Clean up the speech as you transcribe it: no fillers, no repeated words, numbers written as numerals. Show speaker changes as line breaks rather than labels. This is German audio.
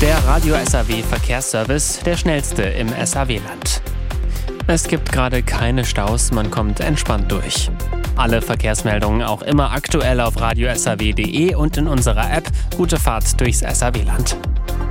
Der Radio SAW Verkehrsservice, der schnellste im SAW-Land. Es gibt gerade keine Staus, man kommt entspannt durch. Alle Verkehrsmeldungen auch immer aktuell auf radiosaw.de und in unserer App. Gute Fahrt durchs SAW-Land.